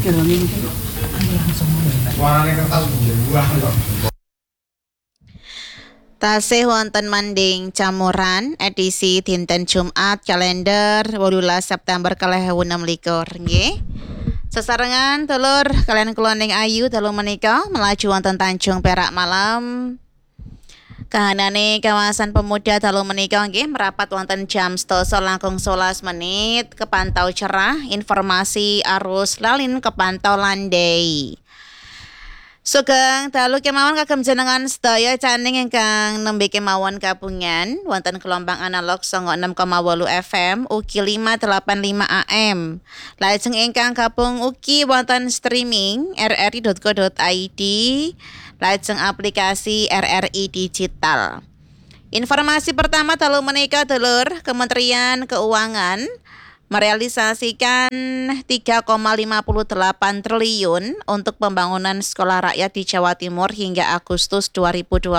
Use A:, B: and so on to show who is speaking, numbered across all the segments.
A: Tasih wonten manding camuran edisi dinten Jumat kalender 18 September 2026 nggih. Sesarengan dulur kalian kula ning ayu dalu menika melaju wonten Tanjung Perak Malam. Kahanane kawasan pemuda dalu menika nggih merapat wonten jam 12 langkung 11 menit kepantau cerah, informasi arus lalin kepantau landai. Sugeng dalu kemawon kagem jenengan sedaya caning ingkang nembe kemawon kabungan wonten gelombang analog 96,8 FM ugi 585 AM. Lajeng ingkang gabung ugi wonten streaming rri.co.id, lajeng aplikasi RRI Digital. Informasi pertama dalu menika dulur, Kementerian Keuangan merealisasikan 3,58 triliun untuk pembangunan sekolah rakyat di Jawa Timur hingga Agustus 2026.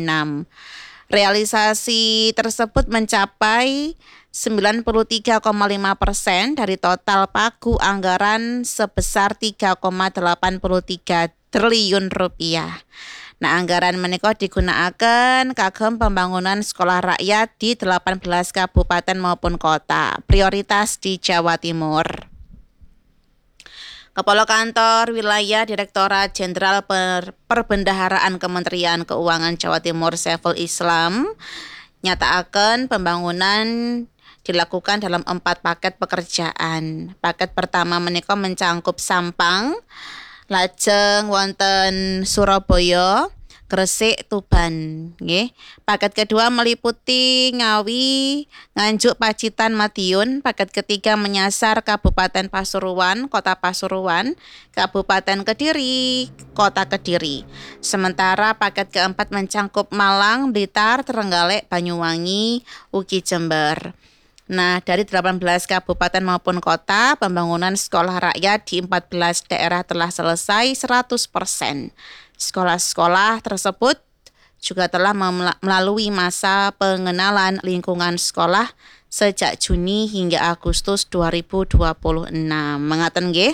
A: Realisasi tersebut mencapai 93,5% dari total pagu anggaran sebesar 3,83 triliun rupiah. Nah, anggaran menika digunakaken kagem pembangunan sekolah rakyat di 18 kabupaten maupun kota, prioritas di Jawa Timur. Kepala Kantor Wilayah Direktorat Jenderal Perbendaharaan Kementerian Keuangan Jawa Timur Saiful Islam nyatakaken pembangunan dilakukan dalam 4 paket pekerjaan. Paket pertama menika mencangkup Sampang, lajeng wonten Surabaya, Gresik, Tuban, nggih. Paket kedua meliputi Ngawi, Nganjuk, Pacitan, Madiun. Paket ketiga menyasar Kabupaten Pasuruan, Kota Pasuruan, Kabupaten Kediri, Kota Kediri. Sementara paket keempat mencangkup Malang, Blitar, Trenggalek, Banyuwangi, ugi Jember. Nah, dari 18 kabupaten maupun kota, pembangunan sekolah rakyat di 14 daerah telah selesai 100%. Sekolah-sekolah tersebut juga telah melalui masa pengenalan lingkungan sekolah sejak Juni hingga Agustus 2026. Mengaten nggih?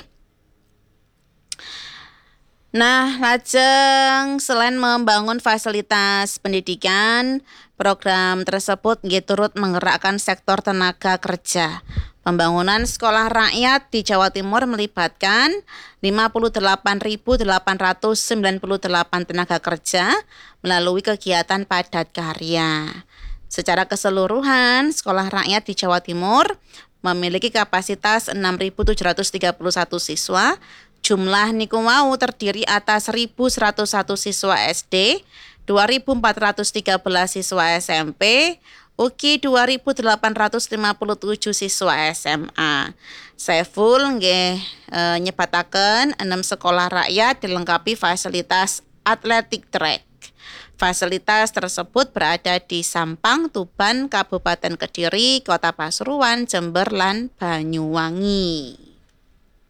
A: Nah, lajeng selain membangun fasilitas pendidikan, program tersebut nggih turut menggerakkan sektor tenaga kerja. Pembangunan sekolah rakyat di Jawa Timur melibatkan 58.898 tenaga kerja melalui kegiatan padat karya. Secara keseluruhan, sekolah rakyat di Jawa Timur memiliki kapasitas 6.731 siswa. Jumlah niku mau terdiri atas 1.101 siswa SD, 2.413 siswa SMP, ugi 2.857 siswa SMA. Saiful nggih nyebataken 6 sekolah rakyat dilengkapi fasilitas athletic track. Fasilitas tersebut berada di Sampang, Tuban, Kabupaten Kediri, Kota Pasuruan, Jember, lan Banyuwangi.